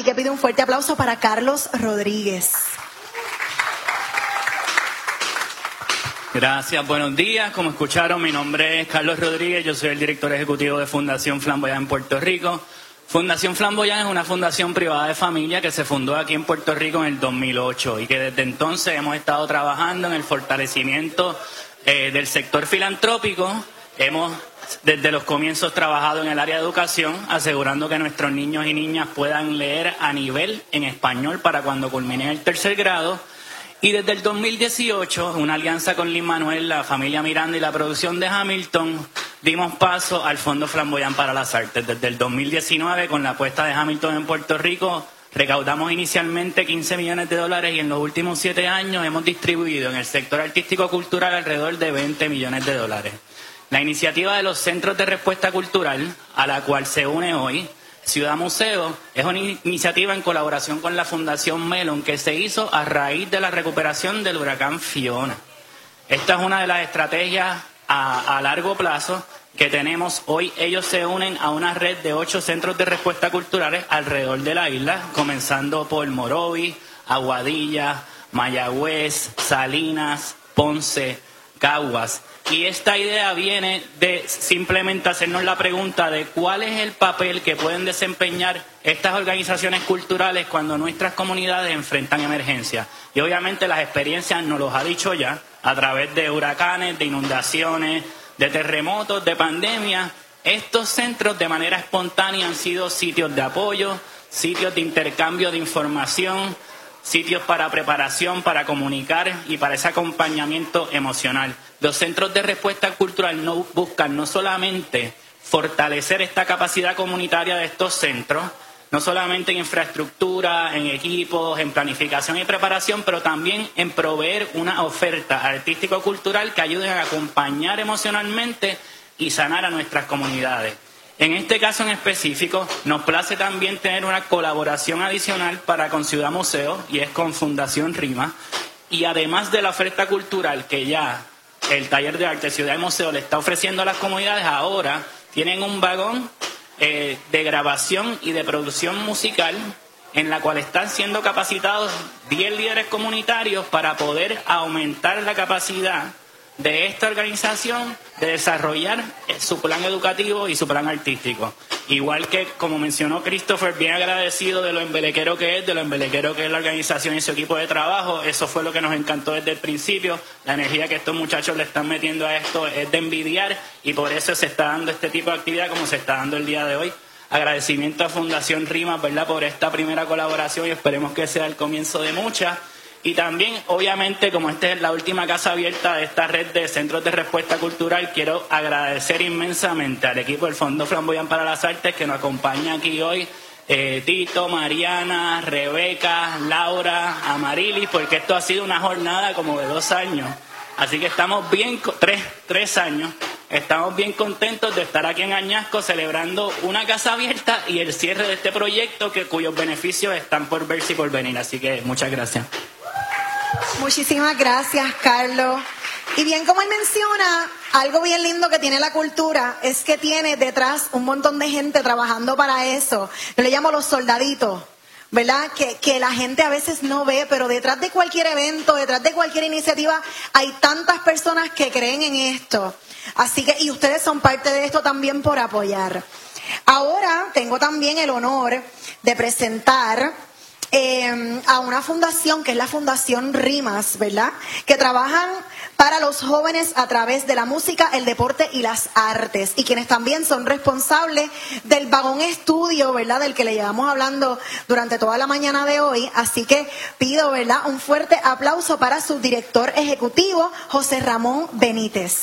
Así que pido un fuerte aplauso para Carlos Rodríguez. Gracias, buenos días. Como escucharon, mi nombre es Carlos Rodríguez, yo soy el director ejecutivo de Fundación Flamboyant en Puerto Rico. Fundación Flamboyant es una fundación privada de familia que se fundó aquí en Puerto Rico en el 2008 y que desde entonces hemos estado trabajando en el fortalecimiento del sector filantrópico. Hemos desde los comienzos trabajado en el área de educación, asegurando que nuestros niños y niñas puedan leer a nivel en español para cuando culminen el tercer grado. Y desde el 2018, una alianza con Lin-Manuel, la familia Miranda y la producción de Hamilton, dimos paso al Fondo Flamboyant para las Artes. Desde el 2019, con la apuesta de Hamilton en Puerto Rico, recaudamos inicialmente $15 millones y en los últimos 7 años hemos distribuido en el sector artístico-cultural alrededor de $20 millones. La iniciativa de los Centros de Respuesta Cultural, a la cual se une hoy Ciudad Museo, es una iniciativa en colaboración con la Fundación Mellon que se hizo a raíz de la recuperación del huracán Fiona. Esta es una de las estrategias a largo plazo que tenemos. Hoy ellos se unen a una red de 8 centros de respuesta culturales alrededor de la isla, comenzando por Morovis, Aguadilla, Mayagüez, Salinas, Ponce, Caguas. Y esta idea viene de simplemente hacernos la pregunta de cuál es el papel que pueden desempeñar estas organizaciones culturales cuando nuestras comunidades enfrentan emergencias. Y obviamente las experiencias nos los ha dicho ya a través de huracanes, de inundaciones, de terremotos, de pandemias. Estos centros de manera espontánea han sido sitios de apoyo, sitios de intercambio de información, sitios para preparación, para comunicar y para ese acompañamiento emocional. Los centros de respuesta cultural buscan no solamente fortalecer esta capacidad comunitaria de estos centros, no solamente en infraestructura, en equipos, en planificación y preparación, pero también en proveer una oferta artístico-cultural que ayude a acompañar emocionalmente y sanar a nuestras comunidades. En este caso en específico, nos place también tener una colaboración adicional para con Ciudad Museo, y es con Fundación RIMA. Y además de la oferta cultural que ya el Taller de Arte Ciudad Museo le está ofreciendo a las comunidades, ahora tienen un vagón de grabación y de producción musical en la cual están siendo capacitados 10 líderes comunitarios para poder aumentar la capacidad de esta organización de desarrollar su plan educativo y su plan artístico. Igual que, como mencionó Christopher, bien agradecido de lo embelequero que es, la organización y su equipo de trabajo. Eso fue lo que nos encantó desde el principio. La energía que estos muchachos le están metiendo a esto es de envidiar, y por eso se está dando este tipo de actividad como se está dando el día de hoy. Agradecimiento a Fundación RIMA, ¿verdad?, por esta primera colaboración, y esperemos que sea el comienzo de muchas. Y también, obviamente, como esta es la última casa abierta de esta red de centros de respuesta cultural, quiero agradecer inmensamente al equipo del Fondo Flamboyant para las Artes que nos acompaña aquí hoy, Tito, Mariana, Rebeca, Laura, Amarilis, porque esto ha sido una jornada como de 2 años. Así que estamos bien, 3 años, estamos bien contentos de estar aquí en Añasco celebrando una casa abierta y el cierre de este proyecto cuyos beneficios están por verse y por venir. Así que muchas gracias. Muchísimas gracias, Carlos. Y bien, como él menciona, algo bien lindo que tiene la cultura es que tiene detrás un montón de gente trabajando para eso. Yo le llamo los soldaditos, ¿verdad? Que la gente a veces no ve, pero detrás de cualquier evento, detrás de cualquier iniciativa, hay tantas personas que creen en esto. Así que, y ustedes son parte de esto también por apoyar. Ahora tengo también el honor de presentar a una fundación que es la Fundación RIMAS, ¿verdad? Que trabajan para los jóvenes a través de la música, el deporte y las artes, y quienes también son responsables del vagón estudio, ¿verdad?, del que le llevamos hablando durante toda la mañana de hoy. Así que pido, ¿verdad?, un fuerte aplauso para su director ejecutivo, José Ramón Benítez.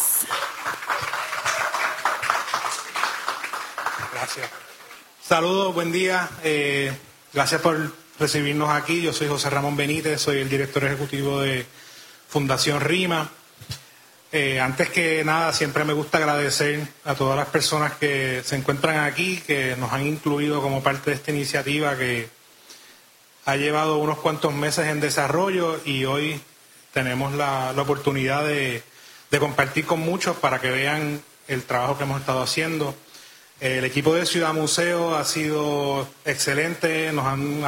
Gracias. Saludos, buen día. Gracias por recibirnos aquí. Yo soy José Ramón Benítez, soy el director ejecutivo de Fundación RIMA. Antes que nada, siempre me gusta agradecer a todas las personas que se encuentran aquí, que nos han incluido como parte de esta iniciativa que ha llevado unos cuantos meses en desarrollo, y hoy tenemos la oportunidad de compartir con muchos para que vean el trabajo que hemos estado haciendo. El equipo de Ciudad Museo ha sido excelente, nos han